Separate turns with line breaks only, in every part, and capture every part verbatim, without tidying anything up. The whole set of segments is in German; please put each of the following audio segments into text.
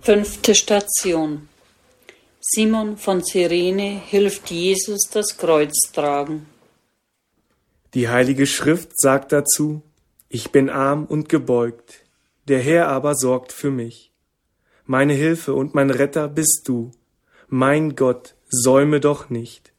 Fünfte Station. Simon von Cyrene hilft Jesus das Kreuz tragen.
Die Heilige Schrift sagt dazu: Ich bin arm und gebeugt, der Herr aber sorgt für mich. Meine Hilfe und mein Retter bist du. Mein Gott, säume doch nicht.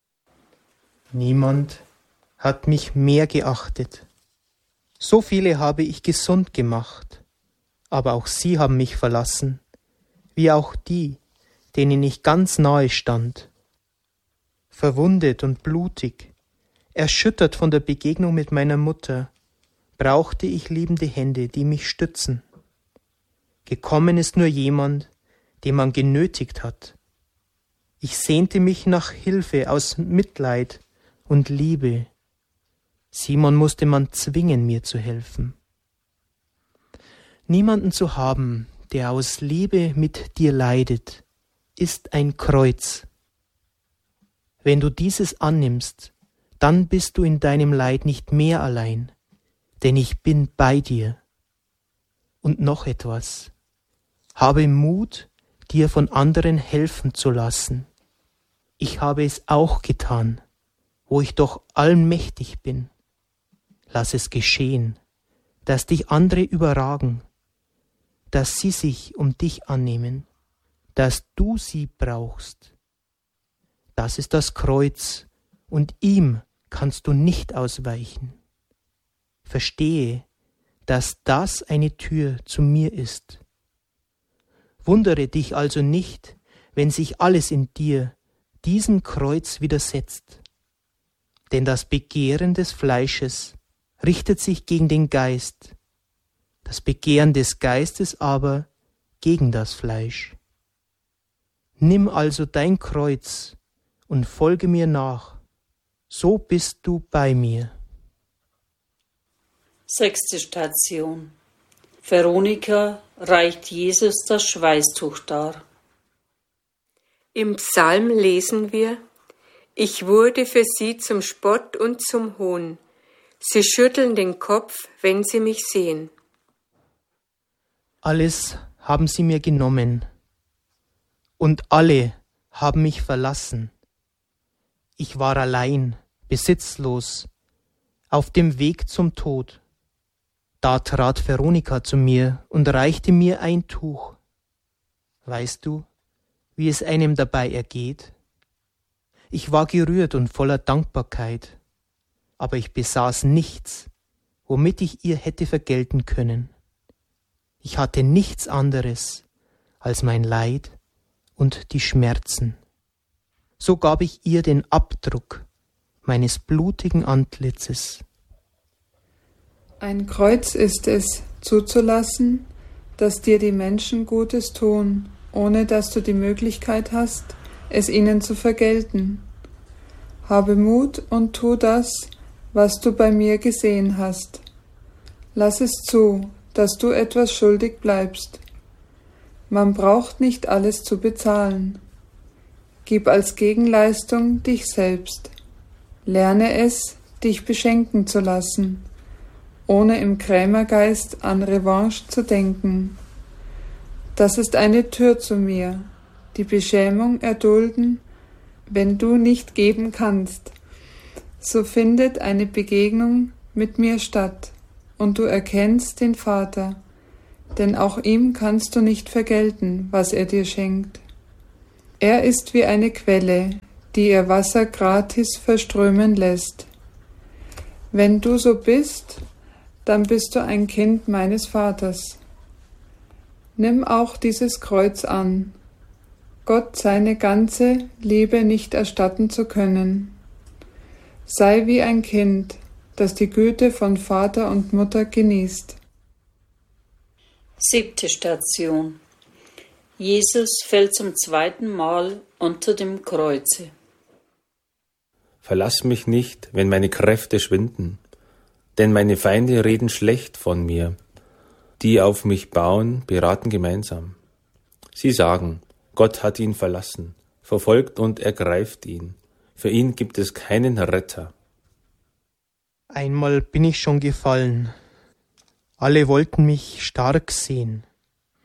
Niemand hat mich mehr geachtet. So viele habe ich gesund gemacht, aber auch sie haben mich verlassen, wie auch die, denen ich ganz nahe stand. Verwundet und blutig, erschüttert von der Begegnung mit meiner Mutter, brauchte ich liebende Hände, die mich stützen. Gekommen ist nur jemand, den man genötigt hat. Ich sehnte mich nach Hilfe aus Mitleid und Liebe. Simon musste man zwingen, mir zu helfen. Niemanden zu haben, der aus Liebe mit dir leidet, ist ein Kreuz. Wenn du dieses annimmst, dann bist du in deinem Leid nicht mehr allein, denn ich bin bei dir. Und noch etwas: Habe Mut, dir von anderen helfen zu lassen. Ich habe es auch getan, wo ich doch allmächtig bin. Lass es geschehen, dass dich andere überragen, dass sie sich um dich annehmen, dass du sie brauchst. Das ist das Kreuz, und ihm kannst du nicht ausweichen. Verstehe, dass das eine Tür zu mir ist. Wundere dich also nicht, wenn sich alles in dir diesem Kreuz widersetzt. Denn das Begehren des Fleisches richtet sich gegen den Geist, das Begehren des Geistes aber gegen das Fleisch. Nimm also dein Kreuz und folge mir nach, so bist du bei mir.
Sechste Station. Veronika reicht Jesus das Schweißtuch dar.
Im Psalm lesen wir: Ich wurde für sie zum Spott und zum Hohn. Sie schütteln den Kopf, wenn sie mich sehen.
Alles haben sie mir genommen, und alle haben mich verlassen. Ich war allein, besitzlos, auf dem Weg zum Tod. Da trat Veronika zu mir und reichte mir ein Tuch. Weißt du, wie es einem dabei ergeht? Ich war gerührt und voller Dankbarkeit, aber ich besaß nichts, womit ich ihr hätte vergelten können. Ich hatte nichts anderes als mein Leid und die Schmerzen. So gab ich ihr den Abdruck meines blutigen Antlitzes.
Ein Kreuz ist es, zuzulassen, dass dir die Menschen Gutes tun, ohne dass du die Möglichkeit hast, es ihnen zu vergelten. Habe Mut und tu das, was du bei mir gesehen hast. Lass es zu, dass du etwas schuldig bleibst. Man braucht nicht alles zu bezahlen. Gib als Gegenleistung dich selbst. Lerne es, dich beschenken zu lassen, ohne im Krämergeist an Revanche zu denken. Das ist eine Tür zu mir, die Beschämung erdulden, wenn du nicht geben kannst. So findet eine Begegnung mit mir statt, und du erkennst den Vater, denn auch ihm kannst du nicht vergelten, was er dir schenkt. Er ist wie eine Quelle, die ihr Wasser gratis verströmen lässt. Wenn du so bist, dann bist du ein Kind meines Vaters. Nimm auch dieses Kreuz an, Gott seine ganze Liebe nicht erstatten zu können. Sei wie ein Kind, das die Güte von Vater und Mutter genießt.
Siebte Station. Jesus fällt zum zweiten Mal unter dem Kreuze.
Verlass mich nicht, wenn meine Kräfte schwinden, denn meine Feinde reden schlecht von mir. Die auf mich bauen, beraten gemeinsam. Sie sagen, Gott hat ihn verlassen, verfolgt und ergreift ihn. Für ihn gibt es keinen Retter.
Einmal bin ich schon gefallen. Alle wollten mich stark sehen.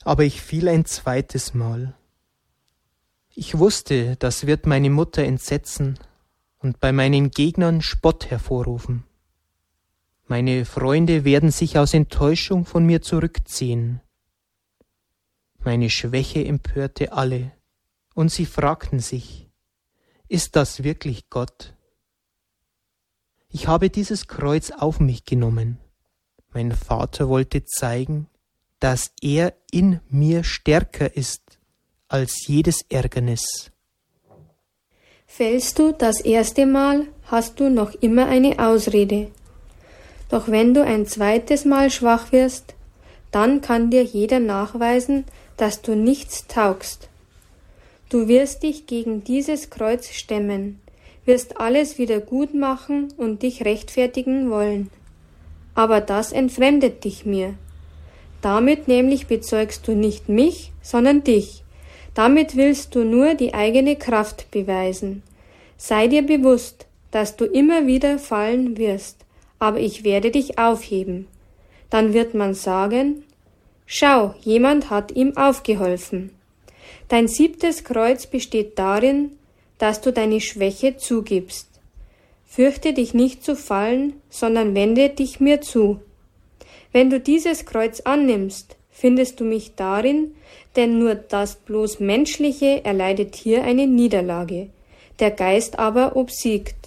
aber ich fiel ein zweites Mal. Ich wusste, das wird meine Mutter entsetzen und bei meinen Gegnern Spott hervorrufen. Meine Freunde werden sich aus Enttäuschung von mir zurückziehen. Meine Schwäche empörte alle, und sie fragten sich, ist das wirklich Gott? Ich habe dieses Kreuz auf mich genommen. Mein Vater wollte zeigen, dass er in mir stärker ist als jedes Ärgernis.
Fällst du das erste Mal, hast du noch immer eine Ausrede. Doch wenn du ein zweites Mal schwach wirst, dann kann dir jeder nachweisen, dass du nichts taugst. Du wirst dich gegen dieses Kreuz stemmen, wirst alles wieder gut machen und dich rechtfertigen wollen. Aber das entfremdet dich mir. Damit nämlich bezeugst du nicht mich, sondern dich. Damit willst du nur die eigene Kraft beweisen. Sei dir bewusst, dass du immer wieder fallen wirst, aber ich werde dich aufheben. Dann wird man sagen, schau, jemand hat ihm aufgeholfen. Dein siebtes Kreuz besteht darin, dass du deine Schwäche zugibst. Fürchte dich nicht zu fallen, sondern wende dich mir zu. Wenn du dieses Kreuz annimmst, findest du mich darin, denn nur das bloß Menschliche erleidet hier eine Niederlage, der Geist aber obsiegt.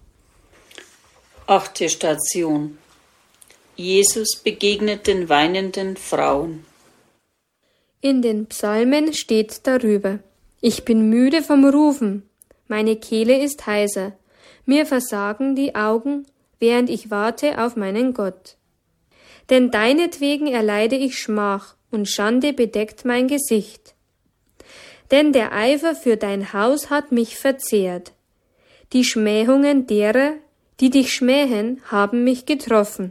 Achte Station. Jesus begegnet den weinenden Frauen.
In den Psalmen steht darüber: Ich bin müde vom Rufen, meine Kehle ist heiser, mir versagen die Augen, während ich warte auf meinen Gott. Denn deinetwegen erleide ich Schmach und Schande bedeckt mein Gesicht. Denn der Eifer für dein Haus hat mich verzehrt. Die Schmähungen derer, die dich schmähen, haben mich getroffen.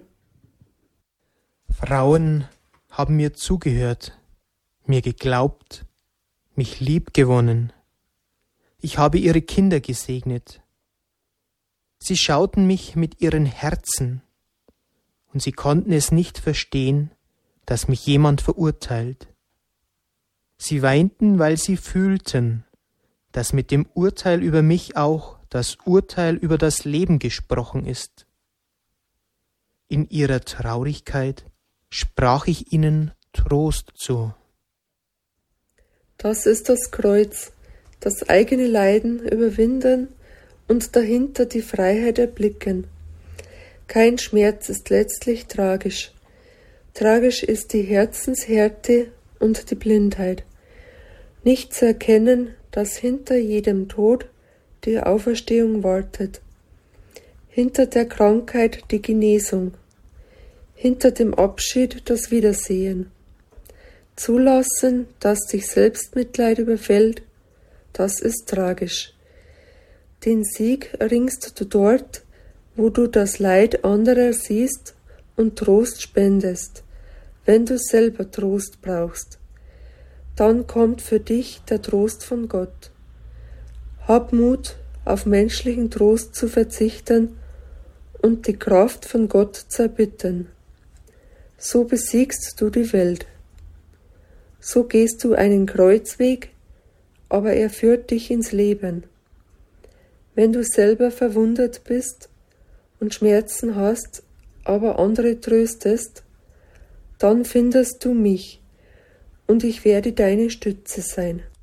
Frauen haben mir zugehört, mir geglaubt, mich lieb gewonnen. Ich habe ihre Kinder gesegnet. Sie schauten mich mit ihren Herzen, und sie konnten es nicht verstehen, dass mich jemand verurteilt. Sie weinten, weil sie fühlten, dass mit dem Urteil über mich auch das Urteil über das Leben gesprochen ist. In ihrer Traurigkeit sprach ich ihnen Trost zu.
Das ist das Kreuz, das eigene Leiden überwinden und dahinter die Freiheit erblicken. Kein Schmerz ist letztlich tragisch. Tragisch ist die Herzenshärte und die Blindheit. Nicht zu erkennen, dass hinter jedem Tod die Auferstehung wartet. Hinter der Krankheit die Genesung. Hinter dem Abschied das Wiedersehen. Zulassen, dass dich Selbstmitleid überfällt, das ist tragisch. Den Sieg erringst du dort, wo du das Leid anderer siehst und Trost spendest, wenn du selber Trost brauchst. Dann kommt für dich der Trost von Gott. Hab Mut, auf menschlichen Trost zu verzichten und die Kraft von Gott zu erbitten. So besiegst du die Welt. So gehst du einen Kreuzweg, aber er führt dich ins Leben. Wenn du selber verwundet bist und Schmerzen hast, aber andere tröstest, dann findest du mich, und ich werde deine Stütze sein.